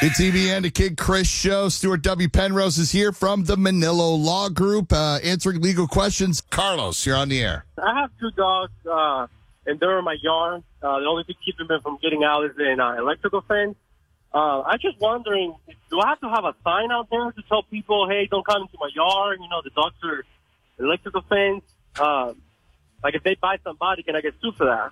It's EBN, the Kid Chris Show. Stuart W. Penrose is here from the Manilo Law Group, answering legal questions. Carlos, you're on the air. I have two dogs, and they're in my yard. The only thing keeping them from getting out is an electrical fence. I'm just wondering, do I have to have a sign out there to tell people, hey, don't come into my yard? You know, the dogs are electrical fence. Like, if they bite somebody, can I get sued for that?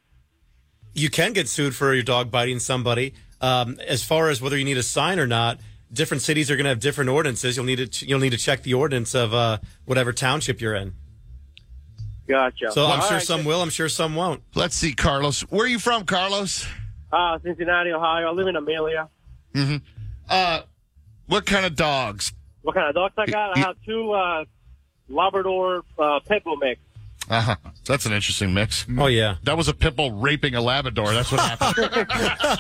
You can get sued for your dog biting somebody. As far as whether you need a sign or not, different cities are going to have different ordinances. You'll need to check the ordinance of whatever township you're in. Gotcha. So I'm sure some will. I'm sure some won't. Let's see, Carlos. Where are you from, Carlos? Cincinnati, Ohio. I live in Amelia. Mm-hmm. What kind of dogs? What kind of dogs I got? I have two Labrador pit bull mix. Uh-huh. That's an interesting mix. Oh, yeah. That was a pit bull raping a Labrador. That's what happened.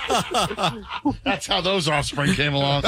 That's how those offspring came along.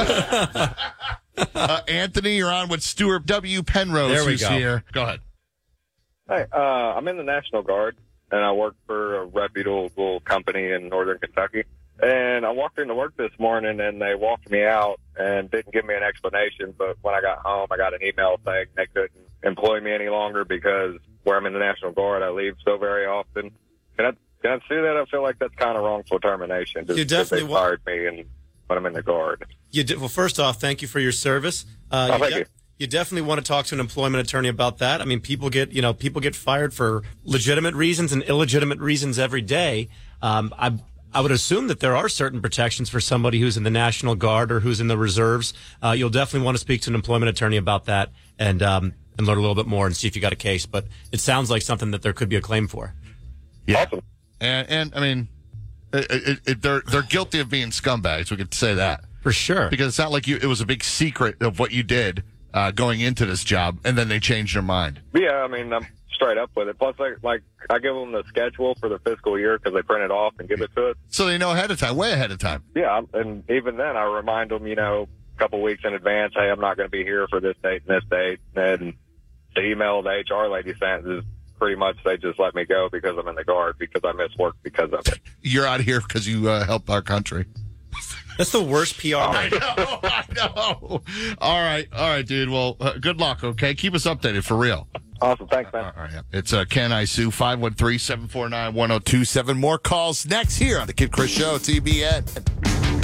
Anthony, you're on with Stuart W. Penrose. There we who's go. Here. Go ahead. Hi, I'm in the National Guard, and I work for a reputable company in northern Kentucky. And I walked into work this morning, and they walked me out and didn't give me an explanation. But when I got home, I got an email saying they couldn't employ me any longer because where I'm in the National Guard, I leave so very often. Can I see that? I feel like that's kind of wrongful termination. You definitely they fired me and when I'm in the Guard. Well, first off, thank you for your service. Thank you. You definitely want to talk to an employment attorney about that. I mean, people get fired for legitimate reasons and illegitimate reasons every day. I would assume that there are certain protections for somebody who's in the National Guard or who's in the reserves. You'll definitely want to speak to an employment attorney about that and learn a little bit more and see if you got a case. But it sounds like something that there could be a claim for. Yeah. Awesome. And I mean, they're guilty of being scumbags. We could say that. For sure. Because it's not like it was a big secret of what you did going into this job, and then they changed their mind. Yeah, I mean, I'm straight up with it. Plus, I give them the schedule for the fiscal year because they print it off and give it to us. So they know ahead of time, way ahead of time. Yeah, and even then, I remind them, a couple weeks in advance, hey, I'm not going to be here for this date and this date. And the email the HR lady sent is pretty much they just let me go because I'm in the Guard because I miss work because of it. You're out of here because you help our country. That's the worst PR. I know. All right, dude. Well, good luck, okay? Keep us updated for real. Awesome. Thanks, man. All right. It's Can I Sue? 513-749-1027. More calls next here on the Kid Chris Show, TBN.